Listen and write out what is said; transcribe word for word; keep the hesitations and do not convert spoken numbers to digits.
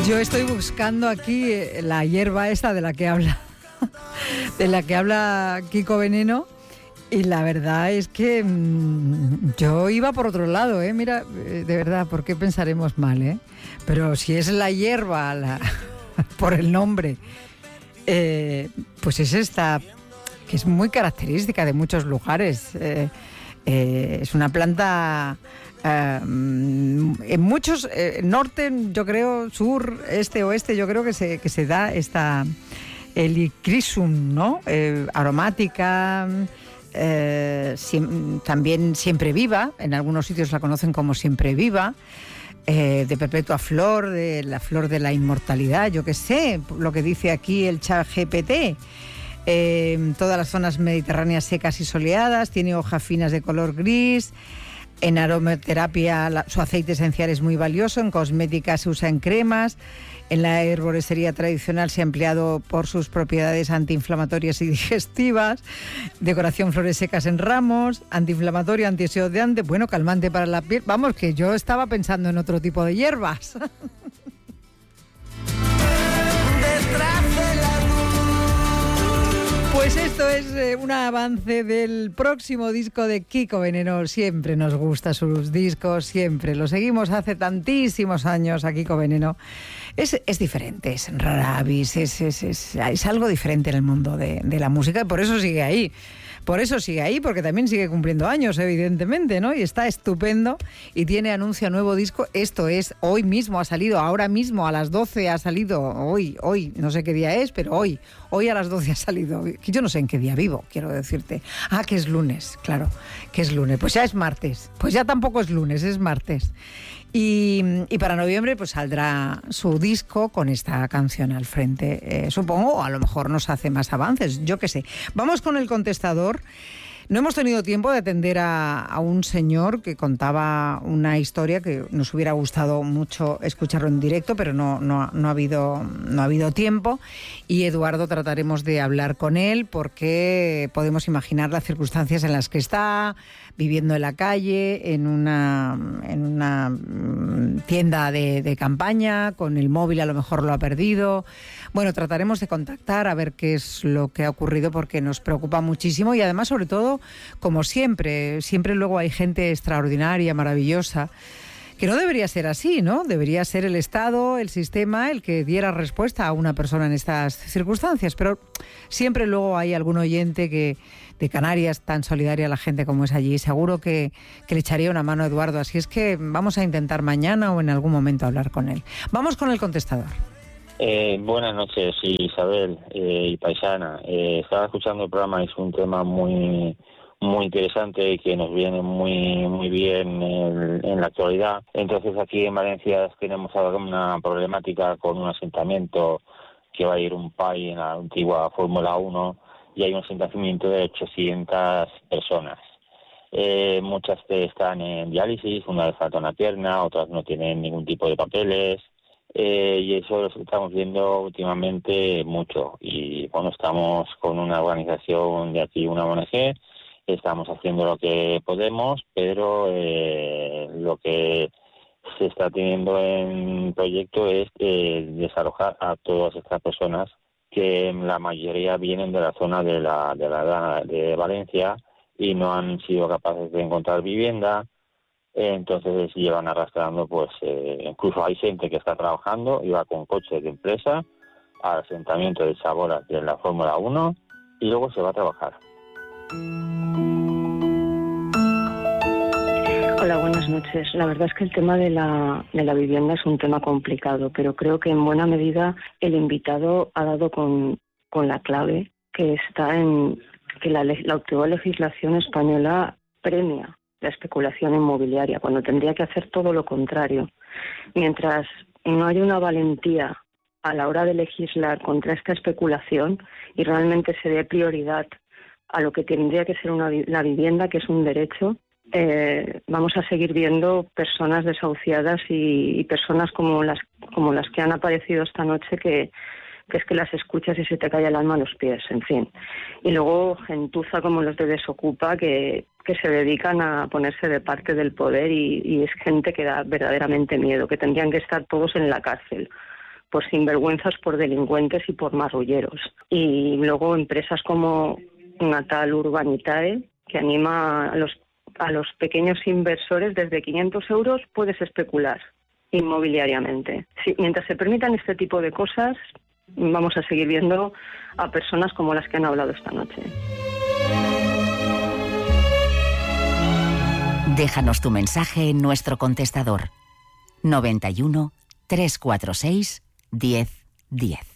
Yo estoy buscando aquí la hierba esta de la que habla, de la que habla Kiko Veneno, y la verdad es que mmm, yo iba por otro lado, ¿eh? Mira, de verdad, ¿por qué pensaremos mal, eh? Pero si es la hierba, la, por el nombre, eh, pues es esta, que es muy característica de muchos lugares. Eh, eh, es una planta... Uh, en muchos, eh, norte, yo creo, sur, este, oeste, yo creo que se, que se da esta helichrysum, ¿no? Eh, aromática, eh, siem, también siempre viva, en algunos sitios la conocen como siempre viva, eh, de perpetua flor, de la flor de la inmortalidad, yo qué sé, lo que dice aquí el ChatGPT. Eh, todas las zonas mediterráneas secas y soleadas, tiene hojas finas de color gris. En aromaterapia la, su aceite esencial es muy valioso, en cosmética se usa en cremas, en la herboristería tradicional se ha empleado por sus propiedades antiinflamatorias y digestivas, decoración flores secas en ramos, antiinflamatorio, antioxidante, bueno, calmante para la piel. Vamos, que yo estaba pensando en otro tipo de hierbas. Pues esto es eh, un avance del próximo disco de Kiko Veneno. Siempre nos gusta sus discos, siempre. Lo seguimos hace tantísimos años a Kiko Veneno. Es, es diferente, es rara avis, es, es, es, es algo diferente en el mundo de, de la música y por eso sigue ahí. Por eso sigue ahí, porque también sigue cumpliendo años, evidentemente, ¿no? Y está estupendo y tiene anuncio nuevo disco. Esto es, hoy mismo ha salido, ahora mismo a las doce ha salido, hoy, hoy, no sé qué día es, pero hoy, hoy a las doce ha salido. Yo no sé en qué día vivo, quiero decirte. Ah, que es lunes, claro, que es lunes. Pues ya es martes, pues ya tampoco es lunes, es martes. Y, y para noviembre pues saldrá su disco con esta canción al frente, eh, supongo, o a lo mejor nos hace más avances, yo qué sé. Vamos con el contestador. No hemos tenido tiempo de atender a, a un señor que contaba una historia que nos hubiera gustado mucho escucharlo en directo, pero no, no, no, ha habido, no ha habido tiempo. Y Eduardo trataremos de hablar con él porque podemos imaginar las circunstancias en las que está, viviendo en la calle, en una, en una tienda de, de campaña, con el móvil a lo mejor lo ha perdido. Bueno, trataremos de contactar a ver qué es lo que ha ocurrido porque nos preocupa muchísimo y además, sobre todo, como siempre, siempre luego hay gente extraordinaria, maravillosa, que no debería ser así, ¿no? Debería ser el Estado, el sistema, el que diera respuesta a una persona en estas circunstancias, pero siempre luego hay algún oyente que de Canarias, tan solidaria la gente como es allí, seguro que, que le echaría una mano a Eduardo, así es que vamos a intentar mañana o en algún momento hablar con él. Vamos con el contestador. Eh, buenas noches, Isabel eh, y Paisana. Eh, estaba escuchando el programa, es un tema muy muy interesante y que nos viene muy muy bien en, en la actualidad. Entonces aquí en Valencia tenemos ahora una problemática con un asentamiento que va a ir un país en la antigua Fórmula uno y hay un asentamiento de ochocientas personas. Eh, muchas están en diálisis, una les falta una pierna, otras no tienen ningún tipo de papeles. Eh, y eso lo estamos viendo últimamente mucho y bueno, estamos con una organización de aquí, una O N G, estamos haciendo lo que podemos, pero eh, lo que se está teniendo en proyecto es eh, desalojar a todas estas personas que la mayoría vienen de la zona de la de la de Valencia y no han sido capaces de encontrar vivienda. Entonces llevan arrastrando, pues eh, incluso hay gente que está trabajando y va con coches de empresa al asentamiento de Sabora de la Fórmula uno y luego se va a trabajar. Hola, buenas noches. La verdad es que el tema de la, de la vivienda es un tema complicado, pero creo que en buena medida el invitado ha dado con, con la clave, que está en que la, la actual legislación española premia la especulación inmobiliaria, cuando tendría que hacer todo lo contrario. Mientras no haya una valentía a la hora de legislar contra esta especulación y realmente se dé prioridad a lo que tendría que ser una, la vivienda, que es un derecho, eh, vamos a seguir viendo personas desahuciadas y, y personas como las, como las que han aparecido esta noche que que es que las escuchas y se te cae el alma a los pies, en fin. Y luego gentuza como los de Desocupa que, que se dedican a ponerse de parte del poder y, y es gente que da verdaderamente miedo, que tendrían que estar todos en la cárcel, por sinvergüenzas, por delincuentes y por marrulleros. Y luego empresas como una tal Urbanitae, que anima a los, a los pequeños inversores desde quinientos euros, puedes especular inmobiliariamente. Sí, mientras se permitan este tipo de cosas, vamos a seguir viendo a personas como las que han hablado esta noche. Déjanos tu mensaje en nuestro contestador noventa y uno, trescientos cuarenta y seis, diez, diez.